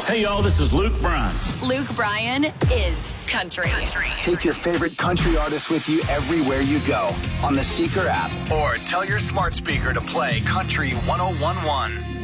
Hey, y'all, this is Luke Bryan. Luke Bryan is country. Take your favorite country artist with you everywhere you go on the Seeker app. Or tell your smart speaker to play Country 101.1.